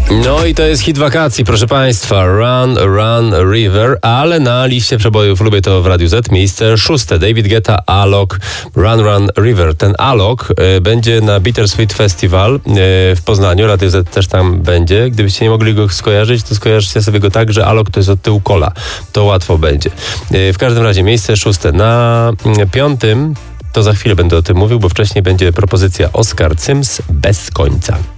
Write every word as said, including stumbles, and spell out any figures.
No i to jest hit wakacji, proszę Państwa. Run, Run, River, ale na liście przebojów Lubię to w Radiu Z miejsce szóste. David Guetta, Alok, Run, Run, River. Ten Alok y, będzie na Bittersweet Festival y, w Poznaniu. Radio Z też tam będzie. Gdybyście nie mogli go skojarzyć, to skojarzycie sobie go tak, że Alok to jest od tyłu kola. To łatwo będzie. Y, w każdym razie miejsce szóste. Na y, piątym to za chwilę będę o tym mówił, bo wcześniej będzie propozycja Oskar Cyms Bez końca.